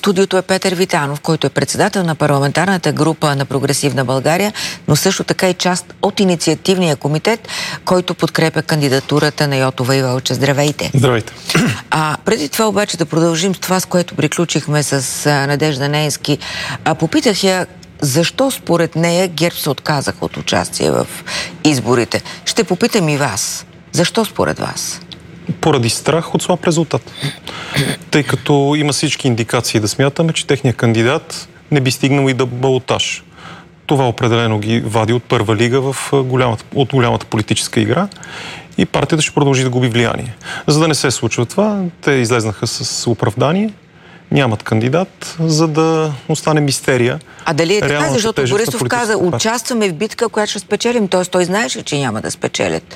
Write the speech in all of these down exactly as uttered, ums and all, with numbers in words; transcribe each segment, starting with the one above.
студиото е Петър Витанов, който е председател на парламентарната група на Прогресивна България, но също така и част от инициативния комитет, който подкрепя кандидатурата на Йотова и Вълчев. Здравейте! Здравейте! А, преди това обаче да продължим с това, с което приключихме с а, Надежда Нейнски. А, попитах я защо според нея ГЕРБ се отказаха от участие в изборите. Ще попитам и вас. Защо според вас? Поради страх от слаб резултат. Тъй като има всички индикации да смятаме, че техният кандидат не би стигнал и да балотаж. Това определено ги вади от първа лига в голямата, от голямата политическа игра и партията ще продължи да губи влияние. За да не се случва това, те излезнаха с оправдание, нямат кандидат, за да остане мистерия. А дали е така, защото Борисов каза, участваме в битка, която ще спечелим, т.е. той знаеше, че няма да спечелят.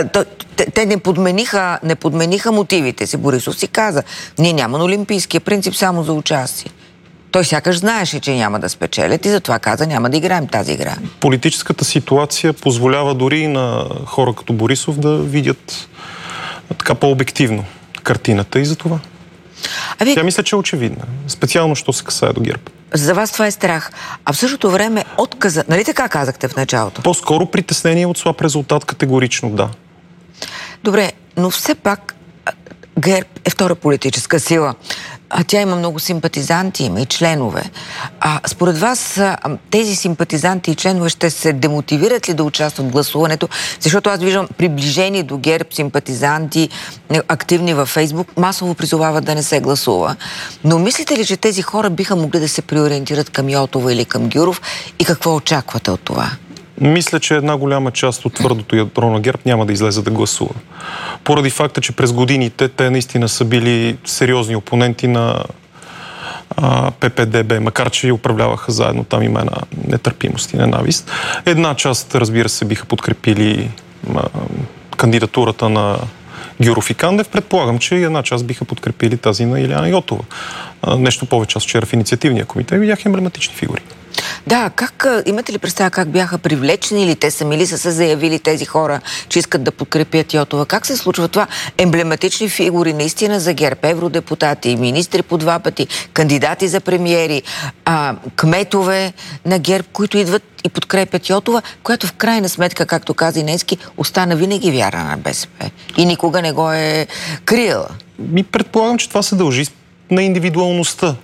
Те не подмениха, не подмениха мотивите си. Борисов си каза, ние няма на олимпийския принцип само за участие. Той сякаш знаеше, че няма да спечелят и затова каза, няма да играем тази игра. Политическата ситуация позволява дори на хора като Борисов да видят така по-обективно картината и за това. А ви... Тя мисля, че е очевидна. Специално, що се касае до ГЕРБ. За вас това е страх. А в същото време отказа... Нали така казахте в началото? По-скоро притеснение от слаб резултат категорично, да. Добре, но все пак ГЕРБ е втора политическа сила. А тя има много симпатизанти, има и членове. А според вас тези симпатизанти и членове ще се демотивират ли да участват в гласуването? Защото аз виждам приближени до ГЕРБ симпатизанти, активни във Фейсбук, масово призовават да не се гласува. Но мислите ли, че тези хора биха могли да се преориентират към Йотова или към Гюров и какво очаквате от това? Мисля, че една голяма част от твърдото ядро на ГЕРБ няма да излезе да гласува. Поради факта, че през годините те наистина са били сериозни опоненти на а, П П Д Б, макар че управляваха заедно, там има една нетърпимост и ненавист. Една част, разбира се, биха подкрепили а, кандидатурата на Гюров и Кандев. Предполагам, че една част биха подкрепили тази на Илияна Йотова. А, нещо повече, аз вчера в инициативния комитет видях емблематични фигури. Да, как, имате ли представа как бяха привлечени или те сами ли са се заявили тези хора, че искат да подкрепят Йотова? Как се случва това? Емблематични фигури наистина за ГЕРБ, евродепутати, министри по два пъти, кандидати за премиери, а, кметове на ГЕРБ, които идват и подкрепят Йотова, което в крайна сметка, както каза и Нейнски, остана винаги вяра на Б С П и никога не го е крила. Ми предполагам, че това се дължи на индивидуалността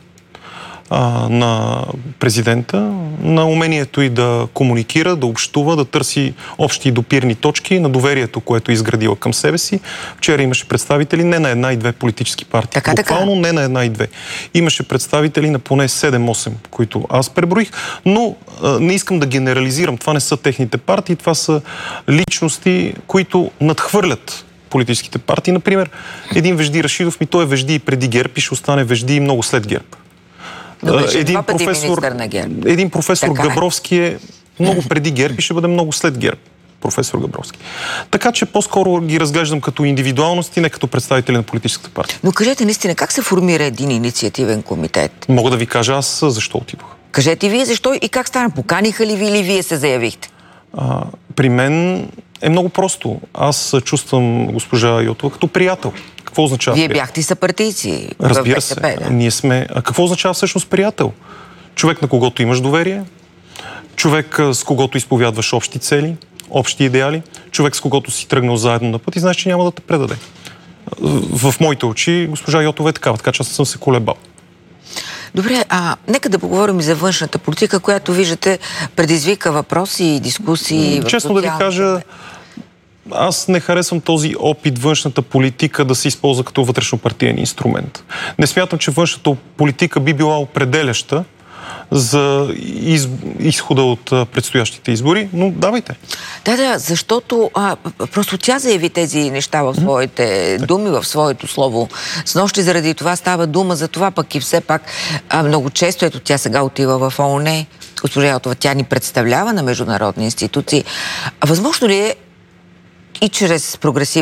на президента, на умението и да комуникира, да общува, да търси общи и допирни точки, на доверието, което е изградила към себе си. Вчера имаше представители не на една и две политически партии. Така, Буквално така. не на една и две. Имаше представители на поне седем-осем, които аз преброих, но а, не искам да генерализирам. Това не са техните партии, това са личности, които надхвърлят политическите партии. Например, един Вежди Рашидов, ми той е Вежди и преди ГЕРБ и ще остане Вежди и много след ГЕРБ. Един професор, един професор Габровски е много преди ГЕРБ и ще бъде много след ГЕРБ. Професор Габровски. Така че по-скоро ги разглеждам като индивидуалности, не като представители на политическата партия. Но кажете наистина, как се формира един инициативен комитет? Мога да ви кажа аз защо отидох. Кажете вие защо и как стана? Поканиха ли ви или вие се заявихте? А, при мен е много просто. Аз чувствам госпожа Йотова като приятел. Какво означава Вие приятел? бяхте съпартийци. Разбира се. Да. Ние сме... А какво означава всъщност приятел? Човек, на когото имаш доверие, човек, с когото изповядваш общи цели, общи идеали, човек, с когото си тръгнал заедно на път и знаеш, че няма да те предаде. В моите очи госпожа Йотова е такава, така че аз съм се колебал. Добре, а нека да поговорим и за външната политика, която, виждате, предизвика въпроси и дискусии. Честно да ви кажа, аз не харесвам този опит външната политика да се използва като вътрешнопартиен инструмент. Не смятам, че външната политика би била определяща за из... изхода от предстоящите избори, но давайте. Да, да, защото а, просто тя заяви тези неща в своите mm-hmm. думи, в своето слово. Снощи заради това става дума за това, пък и все пак а, много често, ето тя сега отива в О О Н, госпожа Йотова, тя ни представлява на международни институции. А възможно ли е и чрез прогресивни